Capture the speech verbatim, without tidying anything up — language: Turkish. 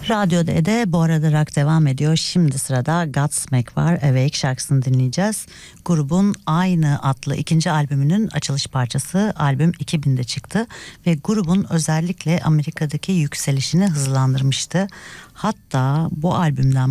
Radyo D'de bu arada rock devam ediyor. Şimdi sırada Godsmack var. Awake şarkısını dinleyeceğiz. Grubun aynı adlı ikinci albümünün açılış parçası. Albüm iki binde çıktı ve grubun özellikle Amerika'daki yükselişini hızlandırmıştı. Hatta bu albümden